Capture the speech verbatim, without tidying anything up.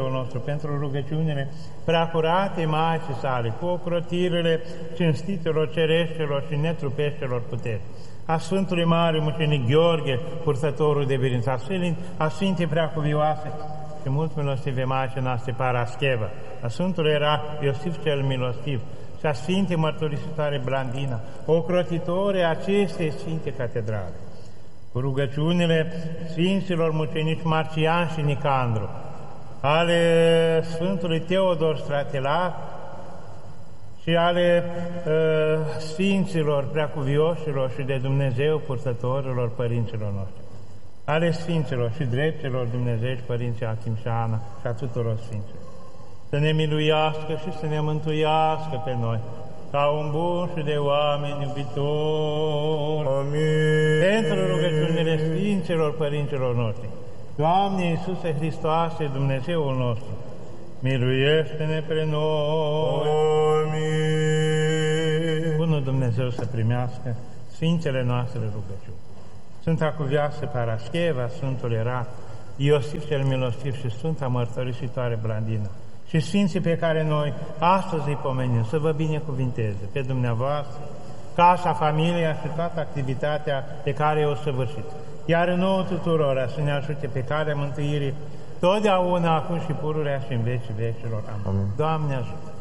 Dumnezeul nostru, pentru rugăciunile preacurate Maicii sale, cu ocrotirile cinstitelor cereștilor și netrupeștilor puteri, a Sfântului Mare Mucenic Gheorghe, purtătorul de birință, a Sfintei Preacuvioase și mult milostive Maicii noastre Parascheva, a Sfântului era Iosif cel Milostiv și a Sfintei Mărturisitoare Blandina, ocrotitorii acestei Sfinte Catedrale, cu rugăciunile Sfinților Mucenici Marcian și Nicandru, ale Sfântului Teodor Stratilat și ale uh, Sfinților Preacuvioșilor și de Dumnezeu purtătorilor părinților noștri, ale Sfinților și dreptilor Dumnezeiești Părinții Achim și Ana și a tuturor Sfinților, să ne miluiască și să ne mântuiască pe noi, ca un bun și de oameni iubitori. Amin. Pentru rugăciunile Sfinților Părinților noștri, Doamne Iisuse Hristoase, Dumnezeul nostru, miluiește-ne pe noi. Amin. Bunul Dumnezeu să primească Sfintele noastre rugăciuni. Sfânta Cuvioasă Parascheva, Sfântul Erat, Iosif cel Milostiv și Sfânta Mărturisitoare Blandina și Sfinții pe care noi astăzi îi pomenim, să vă binecuvinteze pe dumneavoastră, casa, familia și toată activitatea pe care o săvârșiți. Iar nouă tuturora să ne ajute pe calea mântuirii, totdeauna, acum și pururea și în vecii vecilor. Amin. Doamne ajută!